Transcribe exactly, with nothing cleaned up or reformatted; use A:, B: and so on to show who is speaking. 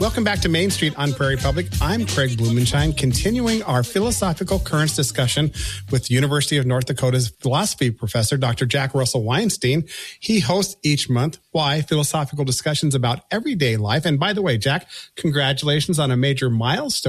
A: Welcome back to Main Street on Prairie Public. I'm Craig Blumenshine, continuing our philosophical currents discussion with University of North Dakota's philosophy professor, Doctor Jack Russell Weinstein. He hosts each month Why? Philosophical discussions about everyday life. And by the way, Jack, congratulations on a major milestone.